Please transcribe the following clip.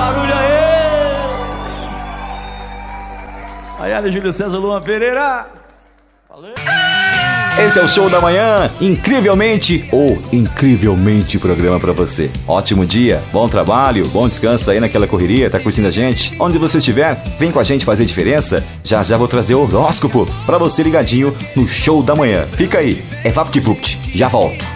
Barulho aí! Ayane, Júlio César, Luan Pereira. Valeu! Esse é o Show da Manhã, incrivelmente programa pra você. Ótimo dia, bom trabalho, bom descanso aí naquela correria, tá curtindo a gente? Onde você estiver, vem com a gente fazer diferença. Já já vou trazer o horóscopo pra você ligadinho no Show da Manhã. Fica aí, é VaptVupt, já volto.